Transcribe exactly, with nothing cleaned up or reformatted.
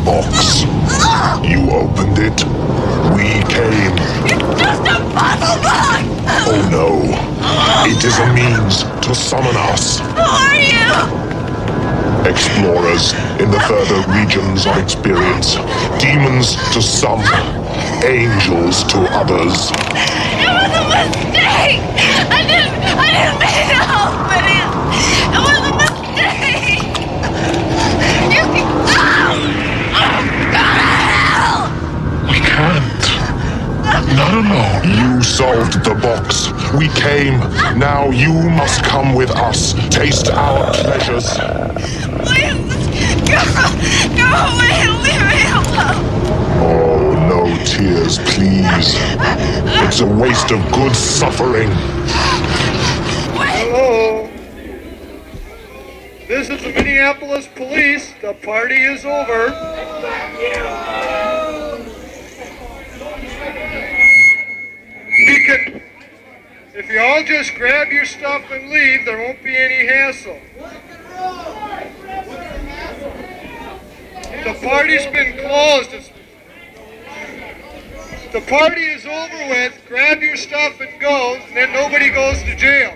box. You opened it. We came. It's just a puzzle box! Oh no. It is a means to summon us. Who are you? Explorers in the further regions of experience. Demons to some, angels to others. It was a mistake! I didn't, I didn't mean to open it! It was a mistake! You can... Oh! Oh, go to hell! We can't. Not alone. You solved the box. We came. Now you must come with us. Taste our pleasures. Please, go, go away and leave me alone! Oh, no tears, please. It's a waste of good suffering. Hello. This is the Minneapolis Police. The party is over. We can... If you all just grab your stuff and leave, there won't be any hassle. The party's been closed. It's, the party is over with. Grab your stuff and go, and then nobody goes to jail.